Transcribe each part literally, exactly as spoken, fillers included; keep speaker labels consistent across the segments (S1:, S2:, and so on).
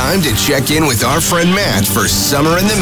S1: time to check in with our friend Matt for Summer in the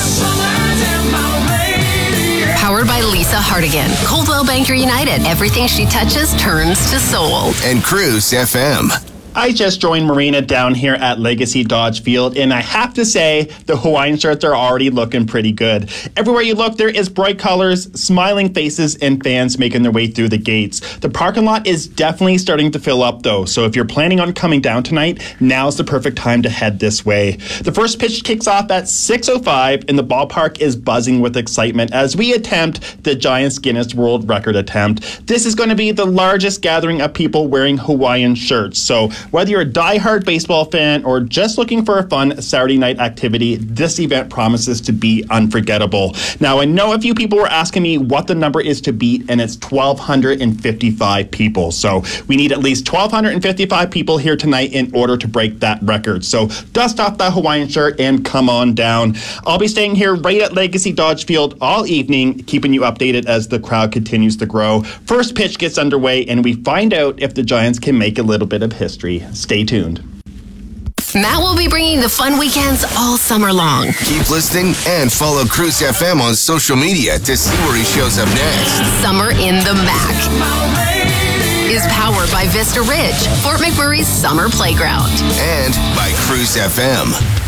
S1: Mac.
S2: Powered by Lisa Hardigan. Coldwell Banker United. Everything she touches turns to soul.
S1: And Cruise F M.
S3: I just joined Marina down here at Legacy Dodge Field, and I have to say, the Hawaiian shirts are already looking pretty good. Everywhere you look, there is bright colors, smiling faces, and fans making their way through the gates. The parking lot is definitely starting to fill up, though, so if you're planning on coming down tonight, now's the perfect time to head this way. The first pitch kicks off at six oh five, and the ballpark is buzzing with excitement as we attempt the Giants Guinness World Record attempt. This is going to be the largest gathering of people wearing Hawaiian shirts, so whether you're a diehard baseball fan or just looking for a fun Saturday night activity, this event promises to be unforgettable. Now, I know a few people were asking me what the number is to beat, and it's twelve fifty-five people. So we need at least twelve fifty-five people here tonight in order to break that record. So dust off that Hawaiian shirt and come on down. I'll be staying here right at Legacy Dodge Field all evening, keeping you updated as the crowd continues to grow. First pitch gets underway, and we find out if the Giants can make a little bit of history. Stay tuned.
S2: Matt will be bringing the fun weekends all summer long.
S1: Keep listening and follow Cruise F M on social media to see where he shows up next.
S2: Summer in the Mac is powered by Vista Ridge, Fort McMurray's summer playground.
S1: And by Cruise F M.